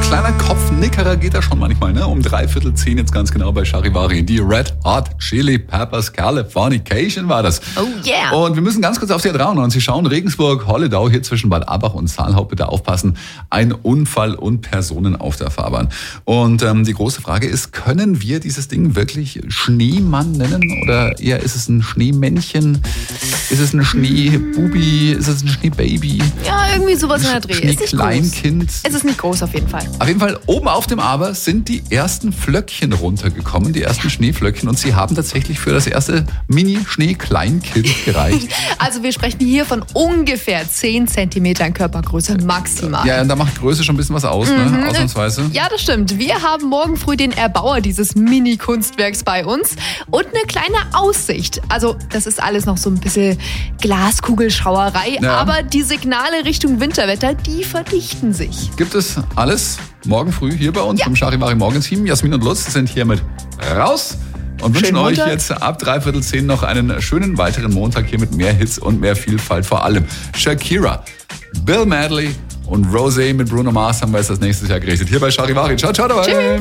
kleiner Kopfnickerer geht da schon manchmal, ne? Um 9:45 jetzt ganz genau bei Charivari. Die Red Hot Chili Peppers Californication war das. Oh yeah. Und wir müssen ganz kurz auf die 93 schauen. Regensburg, Holledau, hier zwischen Bad Abach und Saalhaupt. Bitte aufpassen. Ein Unfall und Personen auf der Fahrbahn. Und die große Frage ist, können wir dieses Ding wirklich Schneemann nennen? Oder eher ist es ein Schneemännchen? Ist es ein Schneebubi? Ist es ein Schneebaby? Ja, irgendwie sowas in der Dreh. Schneekleinkind? Es ist nicht groß auf jeden Fall. Auf jeden Fall, oben auf dem Aber sind die ersten Flöckchen runtergekommen, die ersten Schneeflöckchen. Und sie haben tatsächlich für das erste Mini-Schneekleinkind gereicht. Also wir sprechen hier von ungefähr 10 Zentimetern Körpergröße maximal. Ja, und da macht Größe schon ein bisschen was aus, ne? Ausnahmsweise. Ja, das stimmt. Wir haben morgen früh den Erbauer dieses Mini-Kunstwerks bei uns und eine kleine Aussicht. Also das ist alles noch so ein bisschen Glaskugelschauerei, Ja. aber die Signale Richtung Winterwetter, die verdichten sich. Gibt es alles morgen früh hier bei uns Ja. im Charivari Morgenteam. Jasmin und Lutz sind hiermit raus und wünschen Schönen euch Montag. jetzt ab 9:45 noch einen schönen weiteren Montag hier mit mehr Hits und mehr Vielfalt. Vor allem Shakira, Bill Medley und Rosé mit Bruno Mars haben wir jetzt das nächste Jahr gerichtet. Hier bei Charivari. Ciao, ciao dabei. Tschüss.